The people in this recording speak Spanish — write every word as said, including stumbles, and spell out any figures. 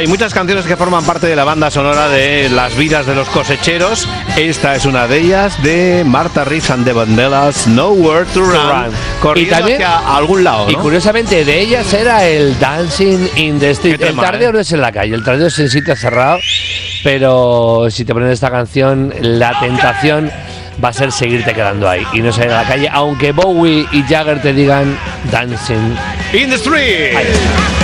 Hay muchas canciones que forman parte de la banda sonora de Las vidas de los cosecheros. Esta es una de ellas, de Martha Reeves and the Vandellas, Nowhere to Run. Corriendo y también, hacia algún lado, ¿no? Y curiosamente, de ellas era el Dancing in the Street. Qué El tema, tardeo ¿eh? no es en la calle, el tardeo es en sitio cerrado. Pero si te ponen esta canción, la tentación va a ser seguirte quedando ahí y no salir a la calle, aunque Bowie y Jagger te digan Dancing In the Street. Ahí.